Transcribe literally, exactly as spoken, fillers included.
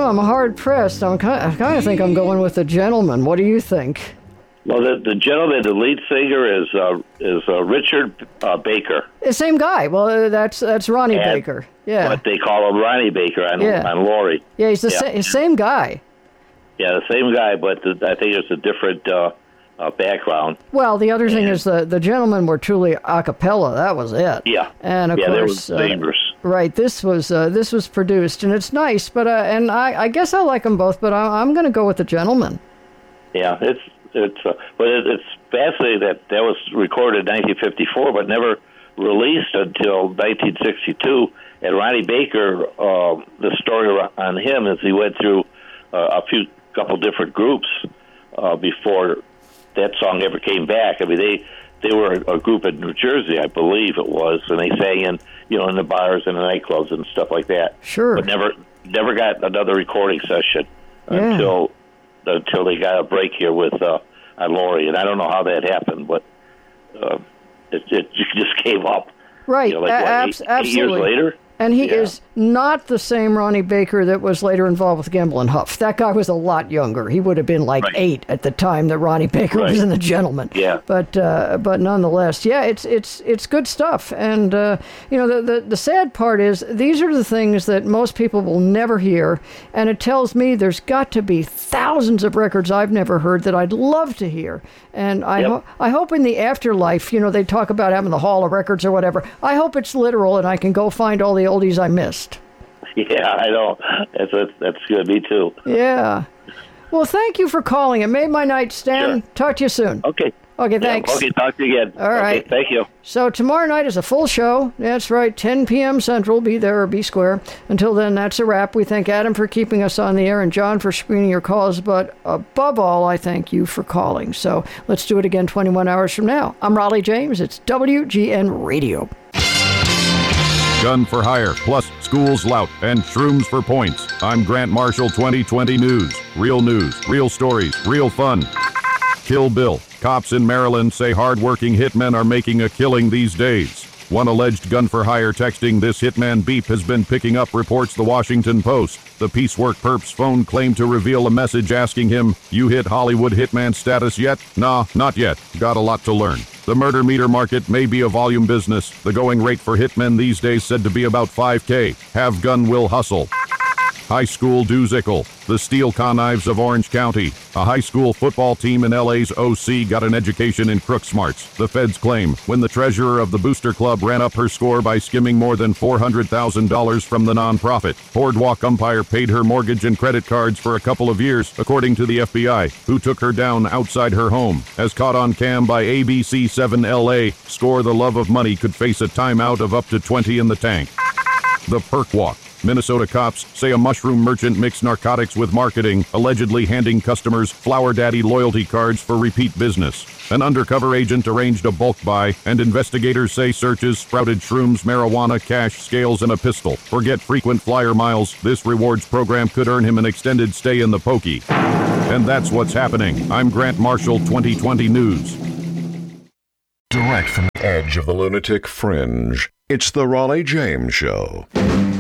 know, I'm hard pressed. I'm kind of, I kind of think I'm going with the Gentlemen. What do you think? Well, the, the gentleman, the lead singer is uh, is uh, Richard uh, Baker. The same guy. Well, uh, that's that's Ronnie and, Baker. Yeah. But they call him Ronnie Baker on, yeah. on Laurie. Yeah, he's the yeah. sa- same guy. Yeah, the same guy, but the, I think it's a different uh, uh, background. Well, the other thing and, is the the Gentlemen were truly a cappella. That was it. Yeah. And of yeah, course, they were singers. Uh, right. This was uh, this was produced, and it's nice. But uh, and I, I guess I like them both, but I, I'm going to go with the Gentlemen. Yeah, it's it's uh, but it, it's fascinating that that was recorded in nineteen fifty-four, but never released until nineteen sixty-two. And Ronnie Baker, uh, the story on him is he went through uh, a few couple different groups uh, before that song ever came back. I mean, they they were a group in New Jersey, I believe it was, and they sang in you know in the bars and the nightclubs and stuff like that. Sure, but never never got another recording session yeah. until until they got a break here with uh, on Laurie, and I don't know how that happened, but uh, it, it just came up. Right, you know, like, a- what, abs- eight, absolutely. eight years later. And he yeah. is not the same Ronnie Baker that was later involved with Gamble and Huff. That guy was a lot younger. He would have been like right. eight at the time that Ronnie Baker right. was in The Gentlemen. Yeah. But uh, but nonetheless, yeah, it's it's it's good stuff. And uh, you know, the, the the sad part is these are the things that most people will never hear. And it tells me there's got to be thousands of records I've never heard that I'd love to hear. And I yep. ho- I hope in the afterlife, you know, they talk about having the Hall of Records or whatever. I hope it's literal and I can go find all the oldies I missed. Yeah, I know. That's that's, that's good. Me too. Yeah. Well, thank you for calling. It made my night, Stan. Sure. Talk to you soon. Okay. Okay, thanks. Yeah, okay, talk to you again. All right. Okay, thank you. So tomorrow night is a full show. That's right, ten p.m. Central. Be there or be square. Until then, that's a wrap. We thank Adam for keeping us on the air and John for screening your calls. But above all, I thank you for calling. So let's do it again twenty-one hours from now. I'm Raleigh James. It's W G N Radio. Gun for Hire, plus Schools Lout and Shrooms for Points. I'm Grant Marshall, twenty twenty News. Real news, real stories, real fun. Kill Bill. Cops in Maryland say hard-working hitmen are making a killing these days. One alleged gun for hire texting this hitman beep has been picking up, reports the Washington Post. The piecework perp's phone claimed to reveal a message asking him, "You hit Hollywood hitman status yet? Nah, not yet. Got a lot to learn." The murder meter market may be a volume business. The going rate for hitmen these days said to be about five K. Have gun will hustle. High school doozicle. The Steel Connives of Orange County. A high school football team in L A's O C got an education in crook smarts. The feds claim when the treasurer of the Booster Club ran up her score by skimming more than four hundred thousand dollars from the nonprofit. Boardwalk umpire paid her mortgage and credit cards for a couple of years, according to the F B I, who took her down outside her home. As caught on cam by A B C seven L A, Score the Love of Money could face a timeout of up to twenty in the tank. The Perk Walk. Minnesota cops say a mushroom merchant mixed narcotics with marketing, allegedly handing customers Flower Daddy loyalty cards for repeat business. An undercover agent arranged a bulk buy, and investigators say searches sprouted shrooms, marijuana, cash, scales, and a pistol. Forget frequent flyer miles. This rewards program could earn him an extended stay in the pokey. And that's what's happening. I'm Grant Marshall, twenty twenty News. Direct from the edge of the lunatic fringe, it's the Raleigh James Show.